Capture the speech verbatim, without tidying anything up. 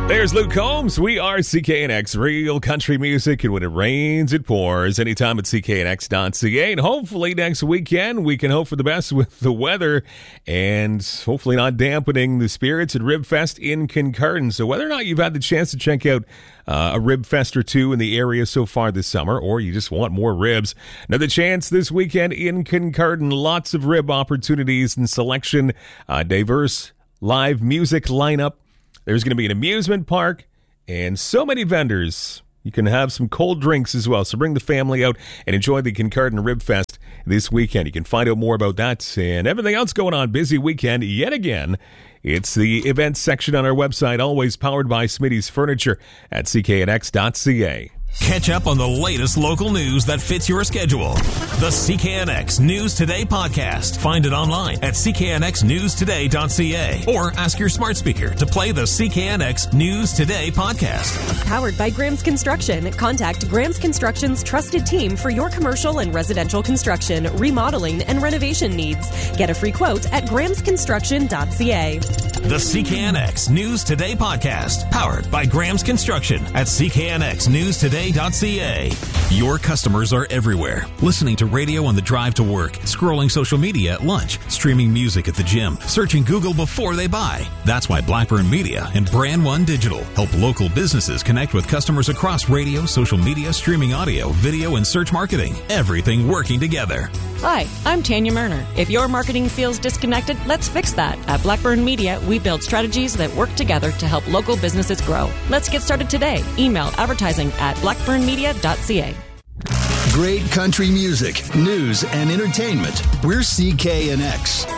There's Luke Combs. We are C K N X, real country music, and when it rains, it pours. Anytime at C K N X dot C A. And hopefully next weekend we can hope for the best with the weather and hopefully not dampening the spirits at Ribfest in Kincardine. So whether or not you've had the chance to check out uh, a rib fest or two in the area so far this summer, or you just want more ribs, another chance this weekend in Kincardine. Lots of rib opportunities and selection, uh, diverse live music lineup. There's going to be an amusement park and so many vendors. You can have some cold drinks as well. So bring the family out and enjoy the Kincardine Rib Fest this weekend. You can find out more about that and everything else going on. Busy weekend yet again. It's the events section on our website, always powered by Smitty's Furniture at C K N X dot C A. Catch up on the latest local news that fits your schedule. The C K N X News Today podcast. Find it online at C K N X news today dot C A or ask your smart speaker to play the C K N X News Today podcast. Powered by Graham's Construction. Contact Graham's Construction's trusted team for your commercial and residential construction, remodeling, and renovation needs. Get a free quote at grahams construction dot C A. The C K N X News Today podcast. Powered by Graham's Construction at C K N X news today dot C A. Your customers are everywhere. Listening to radio on the drive to work, scrolling social media at lunch, streaming music at the gym, searching Google before they buy. That's why Blackburn Media and Brand One Digital help local businesses connect with customers across radio, social media, streaming audio, video, and search marketing. Everything working together. Hi, I'm Tanya Murner. If your marketing feels disconnected, let's fix that. At Blackburn Media, we build strategies that work together to help local businesses grow. Let's get started today. Email advertising at blackburn media dot C A. Great country music, news, and entertainment. We're C K N X.